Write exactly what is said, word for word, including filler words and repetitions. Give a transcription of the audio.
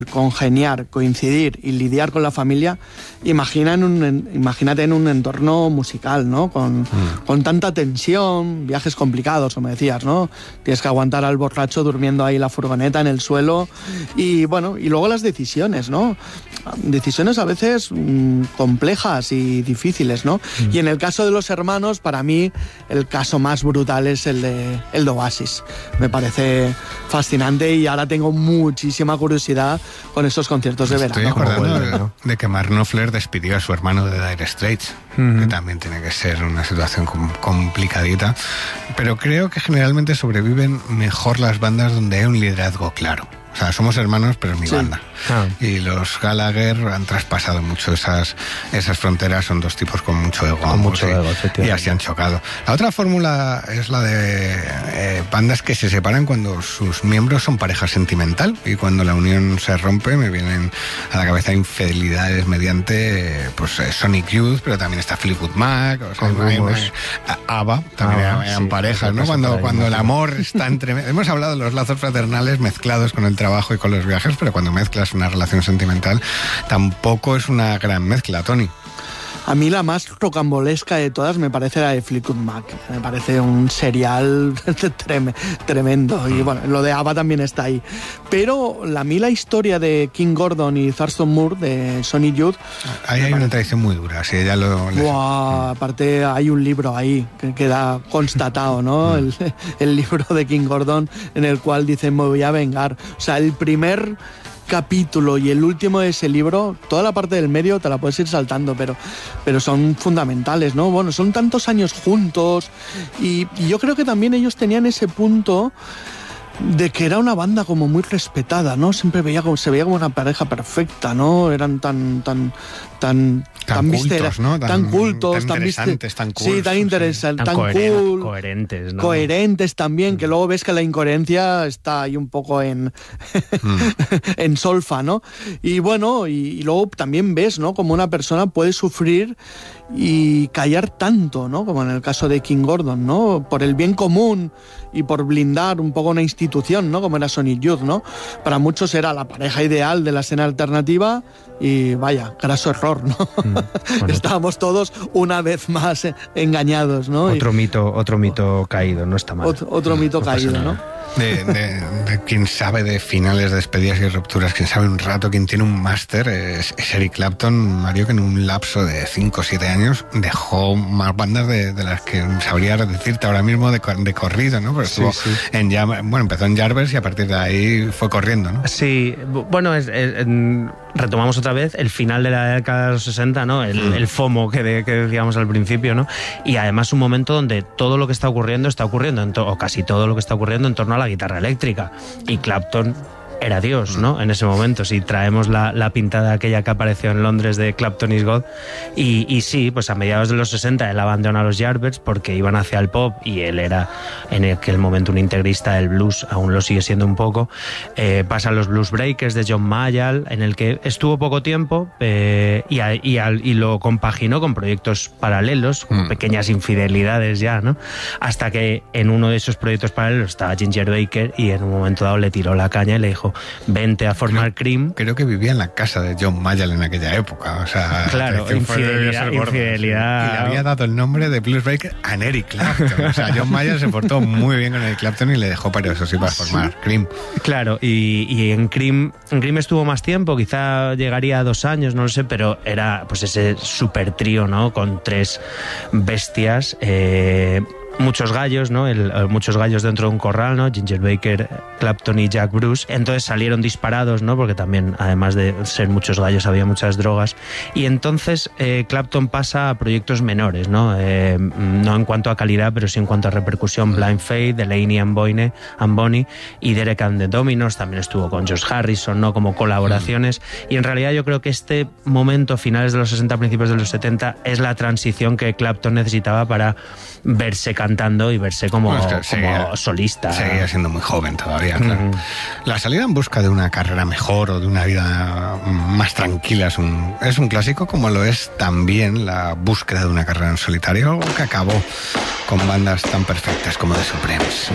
congeniar, coincidir y lidiar con la familia, imagina en un, imagínate en un entorno musical, ¿no? Con, mm. con tanta tensión, viajes complicados, como decías, ¿no? Tienes que aguantar al borracho durmiendo ahí en la furgoneta, en el suelo, y bueno, y luego las decisiones, ¿no? Decisiones a veces mmm, complejas y difíciles, ¿no? Mm. Y en el caso de los hermanos, para mí, el caso más brutal es el de, el de Oasis. Me parece fascinante y ahora tengo muchísima curiosidad con esos conciertos de verano. Estoy acordando de, de que Mark Knopfler despidió a su hermano de Dire Straits, mm-hmm. que también tiene que ser una situación complicadita, pero creo que generalmente sobreviven mejor las bandas donde hay un liderazgo claro. O sea, somos hermanos, pero es mi sí. banda. Ah. Y los Gallagher han traspasado mucho esas, esas fronteras, son dos tipos con mucho ego. Con mucho y, ego, y así han chocado. La otra fórmula es la de eh, bandas que se separan cuando sus miembros son pareja sentimental, y cuando la unión se rompe me vienen a la cabeza infidelidades mediante pues eh, Sonic Youth, pero también está Fleetwood Mac, o sea, hay, hay, ABBA, también ABBA, eran sí, parejas, ¿no? Cuando, cuando el amor está entre... Hemos hablado de los lazos fraternales mezclados con el trabajo y con los viajes, pero cuando mezclas una relación sentimental tampoco es una gran mezcla, Tony. A mí la más rocambolesca de todas me parece la de Fleetwood Mac. Me parece un serial trem- tremendo. Y bueno, lo de ABBA también está ahí. Pero a mí la historia de King Gordon y Thurston Moore, de Sonic Youth... Ahí hay una tradición muy dura, sí, ya lo... Wow, aparte hay un libro ahí que queda constatado, ¿no? el, el libro de King Gordon, en el cual dice, me voy a vengar. O sea, el primer... capítulo y el último de ese libro, toda la parte del medio te la puedes ir saltando, pero, pero son fundamentales, ¿no? Bueno, son tantos años juntos y, y yo creo que también ellos tenían ese punto de que era una banda como muy respetada, ¿no? Siempre veía como, se veía como una pareja perfecta, ¿no? Eran tan tan tan tan, tan cultos, ¿no? Tan, tan cultos, tan interesantes, tan cool. Sí, tan interesantes, tan, tan coheren- cool, coherentes, ¿no? Coherentes también, que luego ves que la incoherencia está ahí un poco en mm. en solfa, ¿no? Y bueno, y, y luego también ves, ¿no? Como una persona puede sufrir y callar tanto, ¿no? Como en el caso de King Gordon, ¿no? Por el bien común y por blindar un poco una institución, ¿no? Como era Sonic Youth, ¿no? Para muchos era la pareja ideal de la escena alternativa y vaya, graso error, ¿no? Mm, bueno. Estábamos todos una vez más engañados, ¿no? Otro y, mito, otro mito caído, no está mal. Otro, otro mito no caído, ¿no? De, de, de quien sabe de finales, de despedidas y rupturas, quien sabe un rato, quien tiene un máster, es, es Eric Clapton, Mario, que en un lapso de cinco o siete años dejó más bandas de, de las que sabría decirte ahora mismo de, de corrido, ¿no? Pero sí, estuvo sí. en bueno, empezó en Yardbirds y a partir de ahí fue corriendo, ¿no? Sí, bueno, es, es, en, retomamos otra vez el final de la década de los sesenta, ¿no? El, mm. el FOMO que, de, que decíamos al principio, ¿no? Y además un momento donde todo lo que está ocurriendo está ocurriendo, en to- o casi todo lo que está ocurriendo en torno a la guitarra eléctrica. Y Clapton era Dios, ¿no? En ese momento, si traemos la, la pintada aquella que apareció en Londres de Clapton is God. Y, y sí, pues a mediados de los sesenta él abandona a los Yardbirds porque iban hacia el pop y él era en aquel momento un integrista del blues, aún lo sigue siendo un poco. Eh, pasa a los Blues Breakers de John Mayall, en el que estuvo poco tiempo eh, y, a, y, a, y lo compaginó con proyectos paralelos, con mm. pequeñas infidelidades ya, ¿no? Hasta que en uno de esos proyectos paralelos estaba Ginger Baker y en un momento dado le tiró la caña y le dijo, vente a formar creo, Cream. Creo que vivía en la casa de John Mayall en aquella época, o sea... Claro, infidelidad, infidelidad. Y le había dado el nombre de Blues Breaker a Eric Clapton. O sea, John Mayall se portó muy bien con Eric Clapton y le dejó para eso, sí, para formar Cream. Claro, y, y en Cream en Cream estuvo más tiempo, quizá llegaría a dos años, no lo sé, pero era pues ese super trío, ¿no? Con tres bestias... Eh, muchos gallos, ¿no? El, el, muchos gallos dentro de un corral, ¿no? Ginger Baker, Clapton y Jack Bruce. Entonces salieron disparados, ¿no? Porque también, además de ser muchos gallos, había muchas drogas. Y entonces eh, Clapton pasa a proyectos menores, ¿no? Eh, no en cuanto a calidad, pero sí en cuanto a repercusión. Blind Faith, Delaney and Bonnie, and Bonnie y Derek and the Dominos. También estuvo con Josh Harrison, ¿no? Como colaboraciones. Y en realidad yo creo que este momento, finales de los sesenta, principios de los setenta, es la transición que Clapton necesitaba para verse cantando y verse como, bueno, es que seguía, como solista. Seguía siendo muy joven todavía, claro. Mm. La salida en busca de una carrera mejor o de una vida más tranquila es un, es un clásico, como lo es también la búsqueda de una carrera en solitario, algo que acabó con bandas tan perfectas como The Supremes.